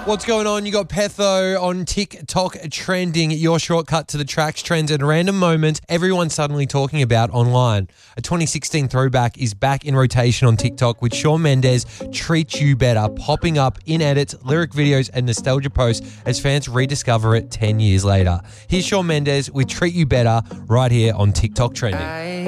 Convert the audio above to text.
What's going on? You got Petho on TikTok trending, your shortcut to the tracks, trends, and random moments everyone's suddenly talking about online. A 2016 throwback is back in rotation on TikTok with Shawn Mendes' Treat You Better popping up in edits, lyric videos, and nostalgia posts as fans rediscover it 10 years later. Here's Shawn Mendes with Treat You Better right here on TikTok trending.